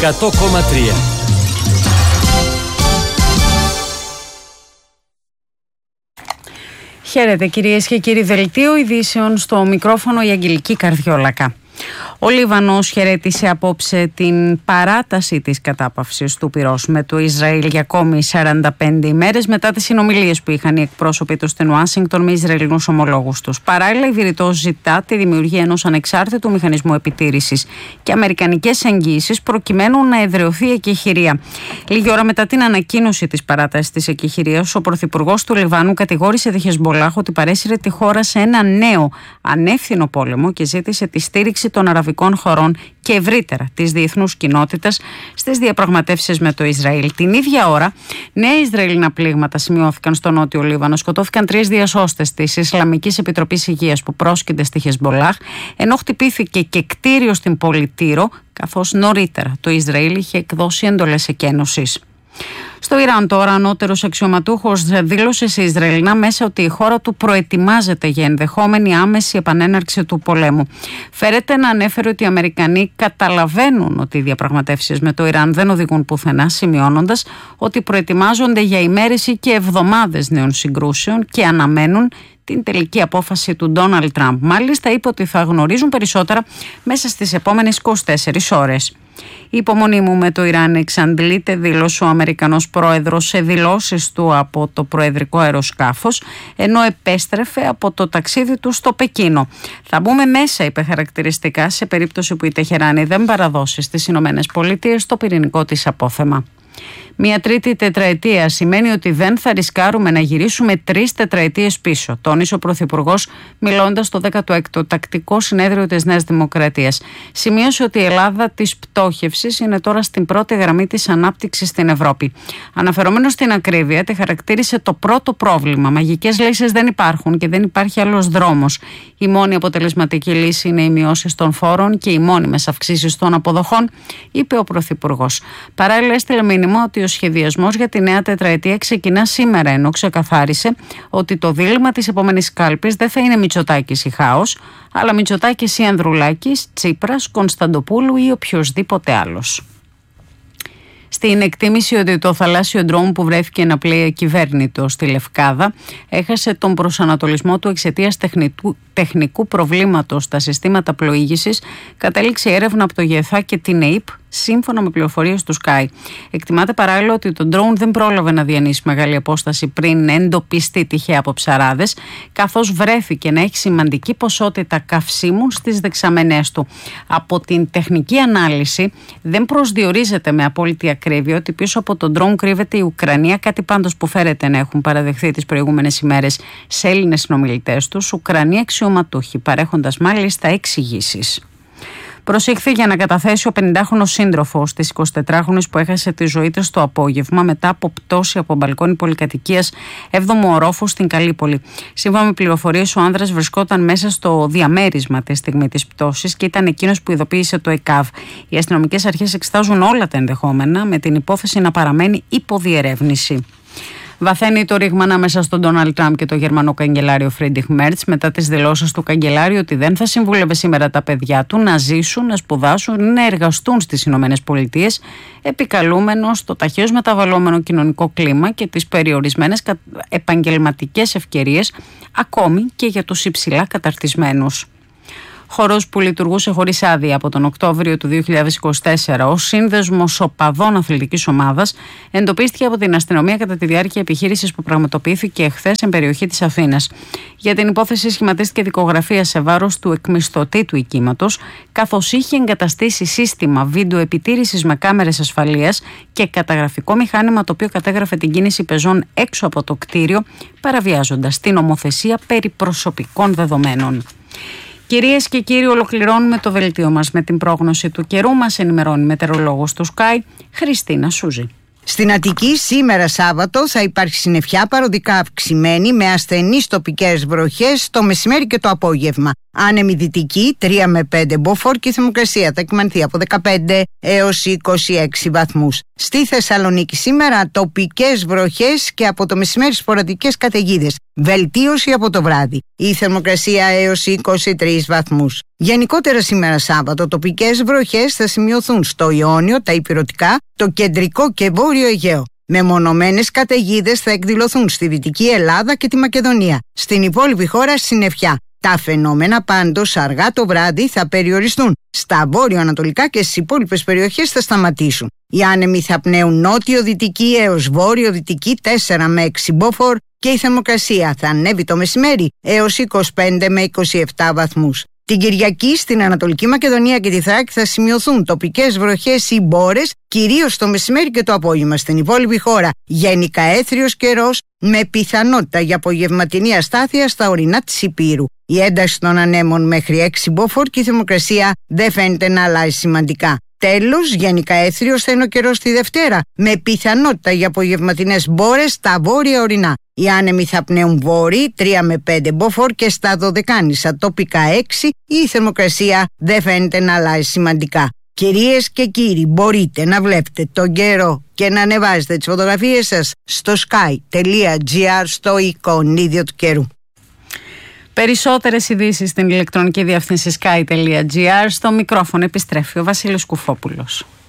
100,3. Χαίρετε κυρίες και κύριοι, δελτίο ειδήσεων, στο μικρόφωνο η Αγγελική Καρδιόλακα. Ο Λίβανος χαιρέτησε απόψε την παράταση της κατάπαυσης του πυρός με το Ισραήλ για ακόμη 45 ημέρες μετά τις συνομιλίες που είχαν οι εκπρόσωποι του στην Ουάσιγκτον με Ισραηλινούς ομολόγους τους. Παράλληλα, η Βηρητός ζητά τη δημιουργία ενός ανεξάρτητου μηχανισμού επιτήρησης και αμερικανικές εγγύησεις προκειμένου να εδραιωθεί η εκεχηρία. Λίγη ώρα μετά την ανακοίνωση της παράτασης της εκεχηρίας, ο πρωθυπουργός του Λιβάνου κατηγόρησε τη Χεσμολάχ ότι παρέσυρε τη χώρα σε ένα νέο ανεύθυνο πόλεμο και ζήτησε τη στήριξη των αραβικών χωρών και ευρύτερα της διεθνούς κοινότητας στις διαπραγματεύσεις με το Ισραήλ. Την ίδια ώρα, νέα Ισραηλινά πλήγματα σημειώθηκαν στο νότιο Λίβανο. Σκοτώθηκαν 3 διασώστες της Ισλαμικής Επιτροπής Υγείας που πρόσκυνται στη Χεσμολάχ, ενώ χτυπήθηκε και κτίριο στην πόλη Τύρο, καθώς νωρίτερα το Ισραήλ είχε εκδώσει εντολές εκένωσης. Στο Ιράν τώρα, ανώτερος αξιωματούχος δήλωσε σε Ισραηλινά μέσα ότι η χώρα του προετοιμάζεται για ενδεχόμενη άμεση επανέναρξη του πολέμου. Φέρεται να ανέφερε ότι οι Αμερικανοί καταλαβαίνουν ότι οι διαπραγματεύσεις με το Ιράν δεν οδηγούν πουθενά, σημειώνοντας ότι προετοιμάζονται για ημέρες ή και εβδομάδες νέων συγκρούσεων και αναμένουν την τελική απόφαση του Ντόναλντ Τραμπ. Μάλιστα, είπε ότι θα γνωρίζουν περισσότερα μέσα στις επόμενες 24 ώρες. Η υπομονή μου με το Ιράν εξαντλείται, δήλωσε ο Αμερικανός πρόεδρος σε δηλώσεις του από το προεδρικό αεροσκάφος, ενώ επέστρεφε από το ταξίδι του στο Πεκίνο. Θα μπούμε μέσα, είπε χαρακτηριστικά, σε περίπτωση που η Τεχεράνη δεν παραδώσει στις ΗΠΑ το πυρηνικό της απόθεμα. Μια τρίτη τετραετία σημαίνει ότι δεν θα ρισκάρουμε να γυρίσουμε 3 τετραετίες πίσω, τόνισε ο Πρωθυπουργός μιλώντας στο 16ο Τακτικό Συνέδριο της Νέας Δημοκρατίας. Σημείωσε ότι η Ελλάδα της πτώχευσης είναι τώρα στην πρώτη γραμμή της ανάπτυξης στην Ευρώπη. Αναφερόμενος στην ακρίβεια, τη χαρακτήρισε το πρώτο πρόβλημα. Μαγικές λύσεις δεν υπάρχουν και δεν υπάρχει άλλος δρόμος. Η μόνη αποτελεσματική λύση είναι οι μειώσεις των φόρων και οι μόνιμες αυξήσεις των αποδοχών, είπε ο Πρωθυπουργός. Παράλληλα, έστειλε μήνυμα ότι ο σχεδιασμός για τη νέα τετραετία ξεκινά σήμερα, ενώ ξεκαθάρισε ότι το δίλημμα της επόμενης κάλπης δεν θα είναι Μητσοτάκης ή Χάος, αλλά Μητσοτάκης ή Ανδρουλάκης, Τσίπρας, Κωνσταντοπούλου ή οποιοσδήποτε άλλος. Στην εκτίμηση ότι το θαλάσσιο ντρόουν που βρέθηκε να πλέει ακυβέρνητο στη Λευκάδα έχασε τον προσανατολισμό του εξαιτίας τεχνικού προβλήματος στα συστήματα πλοήγησης, κατέληξε η έρευνα από το ΓΕΘΑ και την ΕΙΠ, σύμφωνα με πληροφορίες του Sky. Εκτιμάται παράλληλα ότι το ντρόουν δεν πρόλαβε να διανύσει μεγάλη απόσταση πριν εντοπιστεί τυχαία από ψαράδες, καθώς βρέθηκε να έχει σημαντική ποσότητα καυσίμων στις δεξαμενές του. Από την τεχνική ανάλυση δεν προσδιορίζεται με απόλυτη ακρίβεια ότι πίσω από τον ντρόουν κρύβεται η Ουκρανία, κάτι πάντως που φέρεται να έχουν παραδεχθεί τις προηγούμενες ημέρες σε Έλληνες συνομιλητές τους, Ουκρανοί αξιωματούχοι, παρέχοντας μάλιστα εξηγήσεις. Προσήχθη για να καταθέσει ο 50χρονος σύντροφος της 24χρονης που έχασε τη ζωή της το απόγευμα μετά από πτώση από μπαλκόνι πολυκατοικίας 7ου ορόφου στην Καλύπολη. Σύμφωνα με πληροφορίες, ο άνδρας βρισκόταν μέσα στο διαμέρισμα τη στιγμή της πτώσης και ήταν εκείνος που ειδοποίησε το ΕΚΑΒ. Οι αστυνομικές αρχές εξετάζουν όλα τα ενδεχόμενα, με την υπόθεση να παραμένει υποδιερεύνηση. Βαθαίνει το ρήγμα ανάμεσα στον Ντόναλντ Τραμπ και τον Γερμανό καγκελάριο Φρίντριχ Μέρτς μετά τις δηλώσεις του καγκελάριου ότι δεν θα συμβούλευε σήμερα τα παιδιά του να ζήσουν, να σπουδάσουν ή να εργαστούν στις ΗΠΑ, επικαλούμενος το ταχαίως μεταβαλλόμενο κοινωνικό κλίμα και τις περιορισμένες επαγγελματικές ευκαιρίες, ακόμη και για τους υψηλά καταρτισμένους. Χορός που λειτουργούσε χωρίς άδεια από τον Οκτώβριο του 2024 ως σύνδεσμος οπαδών αθλητικής ομάδας εντοπίστηκε από την αστυνομία κατά τη διάρκεια επιχείρησης που πραγματοποιήθηκε εχθές στην περιοχή της Αθήνας. Για την υπόθεση σχηματίστηκε δικογραφία σε βάρος του εκμισθωτή του οικήματος, καθώς είχε εγκαταστήσει σύστημα βίντεο επιτήρησης με κάμερες ασφαλείας και καταγραφικό μηχάνημα το οποίο κατέγραφε την κίνηση πεζών έξω από το κτίριο, παραβιάζοντας την νομοθεσία περί προσωπικών δεδομένων. Κυρίες και κύριοι, ολοκληρώνουμε το δελτίο μας με την πρόγνωση του καιρού. Μας ενημερώνει μετεωρολόγος του Sky, Χριστίνα Σούζη. Στην Αττική σήμερα Σάββατο θα υπάρχει συννεφιά παροδικά αυξημένη με ασθενείς τοπικές βροχές το μεσημέρι και το απόγευμα. Άνεμη δυτική 3 με 5 μποφόρ και η θερμοκρασία θα κυμανθεί από 15 έως 26 βαθμούς. Στη Θεσσαλονίκη σήμερα τοπικές βροχές και από το μεσημέρι σποραδικές καταιγίδες. Βελτίωση από το βράδυ. Η θερμοκρασία έως 23 βαθμούς. Γενικότερα σήμερα Σάββατο τοπικές βροχές θα σημειωθούν στο Ιόνιο, τα Ηπειρωτικά, το κεντρικό και βόρειο Αιγαίο. Μεμονωμένες καταιγίδες θα εκδηλωθούν στη Δυτική Ελλάδα και τη Μακεδονία. Στην υπόλοιπη χώρα συννεφιά. Τα φαινόμενα πάντως αργά το βράδυ θα περιοριστούν. Στα βόρειο-ανατολικά και στις υπόλοιπες περιοχές θα σταματήσουν. Οι άνεμοι θα πνέουν νότιο-δυτική έως βόρειο-δυτική 4 με 6 μποφόρ και η θερμοκρασία θα ανέβει το μεσημέρι έως 25 με 27 βαθμούς. Την Κυριακή στην Ανατολική Μακεδονία και τη Θράκη θα σημειωθούν τοπικές βροχές ή μπόρες, κυρίως το μεσημέρι και το απόγευμα. Στην υπόλοιπη χώρα γενικά έθριος καιρός με πιθανότητα για απογευματινή αστάθεια στα ορεινά της Ηπείρου. Η ένταση των ανέμων μέχρι 6 μποφόρ και η θερμοκρασία δεν φαίνεται να αλλάζει σημαντικά. Τέλος, γενικά έθριος θα είναι ο καιρός τη Δευτέρα, με πιθανότητα για απογευματινές μπόρες στα βόρεια ορεινά. Οι άνεμοι θα πνέουν βόρειοι 3 με 5 μποφόρ και στα Δωδεκάνησα τοπικά 6, η θερμοκρασία δεν φαίνεται να αλλάζει σημαντικά. Κυρίες και κύριοι, μπορείτε να βλέπετε τον καιρό και να ανεβάζετε τις φωτογραφίες σας στο sky.gr στο εικονίδιο του καιρού. Περισσότερες ειδήσεις στην ηλεκτρονική διεύθυνση sky.gr. Στο μικρόφωνο επιστρέφει ο Βασίλης Κουφόπουλος.